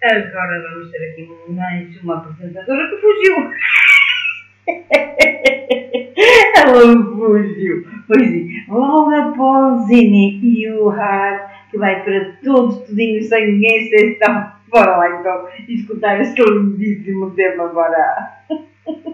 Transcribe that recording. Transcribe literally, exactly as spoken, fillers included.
Agora vamos ter aqui mais uma apresentadora que fugiu. Ela fugiu. Pois é, Laura Pausini e o Har, que vai para todos, tudinhos, sem ninguém se estão. Bora lá então escutar este lindíssimo tema, bora.